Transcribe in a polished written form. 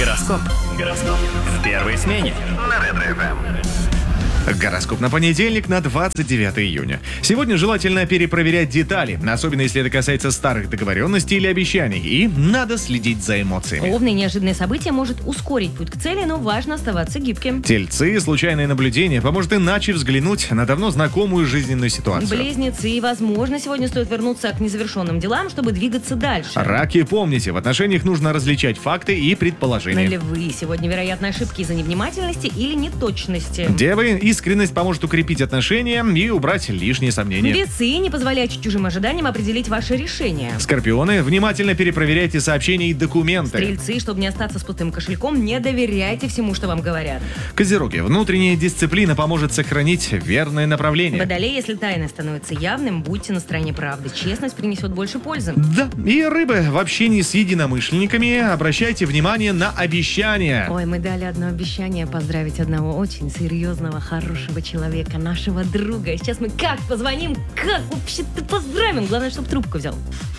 Гороскоп. В первой смене на Ретро-ФМ. Гороскоп на понедельник, на 29 июня. Сегодня желательно перепроверять детали, особенно если это касается старых договоренностей или обещаний, и надо следить за эмоциями. Овны, неожиданное событие может ускорить путь к цели, но важно оставаться гибким. Тельцы, случайное наблюдение поможет иначе взглянуть на давно знакомую жизненную ситуацию. Близнецы, возможно, сегодня стоит вернуться к незавершенным делам, чтобы двигаться дальше. Раки, помните, в отношениях нужно различать факты и предположения. Львы, сегодня вероятны ошибки из-за невнимательности или неточности. Девы, искренность поможет укрепить отношения и убрать лишние сомнения. Весы, не позволяйте чужим ожиданиям определить ваше решение. Скорпионы, внимательно перепроверяйте сообщения и документы. Стрельцы, чтобы не остаться с пустым кошельком, не доверяйте всему, что вам говорят. Козероги, внутренняя дисциплина поможет сохранить верное направление. Водолей, если тайна становится явным, будьте на стороне правды. Честность принесет больше пользы. Да, и рыбы, в общении с единомышленниками обращайте внимание на обещания. Ой, мы дали одно обещание поздравить одного очень серьезного, хорошего человека, нашего друга. Сейчас мы как позвоним, как вообще-то поздравим. Главное, чтобы трубку взял.